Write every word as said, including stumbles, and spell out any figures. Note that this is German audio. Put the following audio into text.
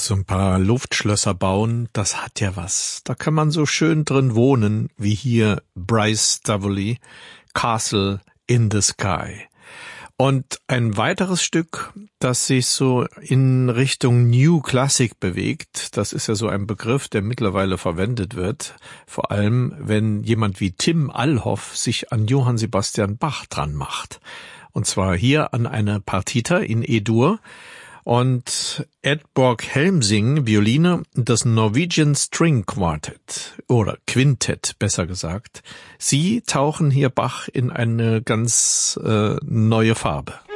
So ein paar Luftschlösser bauen, das hat ja was. Da kann man so schön drin wohnen, wie hier Bryce Staveley, Castle in the Sky. Und ein weiteres Stück, das sich so in Richtung New Classic bewegt, das ist ja so ein Begriff, der mittlerweile verwendet wird, vor allem wenn jemand wie Tim Allhoff sich an Johann Sebastian Bach dran macht. Und zwar hier an einer Partita in E-Dur. Und Ed Borg-Helmsing, Violine, das Norwegian String Quartet, oder Quintett, besser gesagt. Sie tauchen hier Bach in eine ganz äh, neue Farbe.